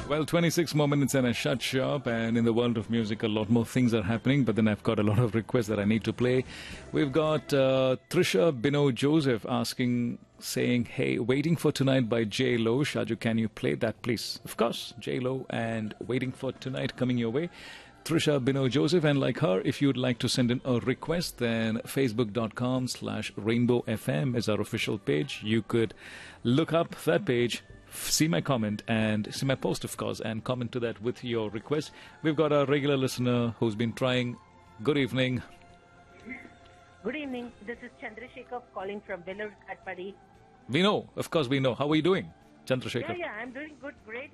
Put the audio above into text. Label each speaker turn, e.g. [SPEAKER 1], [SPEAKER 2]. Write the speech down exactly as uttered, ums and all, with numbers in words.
[SPEAKER 1] Well, twenty-six more minutes and a shut shop, and in the world of music, a lot more things are happening, but then I've got a lot of requests that I need to play. We've got uh, Trisha Bino Joseph asking, saying, hey, Waiting for Tonight by J Lo. Shaju, can you play that, please? Of course, J Lo and Waiting for Tonight coming your way. Trisha Bino Joseph, and like her, if you'd like to send in a request, then facebook.com slash rainbow FM is our official page. You could look up that page, see my comment and see my post, of course, and comment to that with your request. We've got a regular listener who's been trying. Good evening.
[SPEAKER 2] Good evening. This is Chandrasekhar calling from Vellore Katpadi.
[SPEAKER 1] We know, of course we know. How are you doing, Chandrasekhar?
[SPEAKER 2] Yeah, yeah, I'm doing good, great.